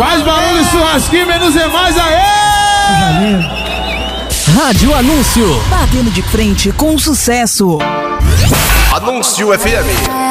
Faz barulho, churrasquinho, menos é mais, aê! Rádio Anúncio. Batendo de frente com o sucesso. Anúncio FM.